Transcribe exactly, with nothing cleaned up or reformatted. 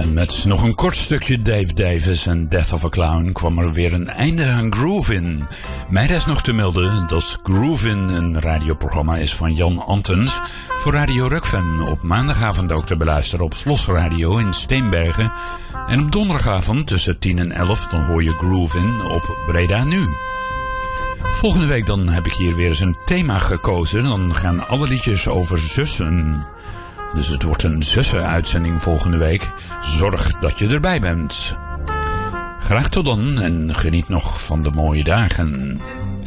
En met nog een kort stukje Dave Davis en Death of a Clown kwam er weer een einde aan Groovin. Mij rest nog te melden dat Groovin een radioprogramma is van Jan Antens voor Radio Rukven. Op maandagavond ook te beluisteren op Slos Radio in Steenbergen. En op donderdagavond tussen tien en elf dan hoor je Groovin op Breda Nu. Volgende week dan heb ik hier weer eens een thema gekozen. Dan gaan alle liedjes over zussen. Dus het wordt een zussen-uitzending volgende week. Zorg dat je erbij bent. Graag tot dan en geniet nog van de mooie dagen.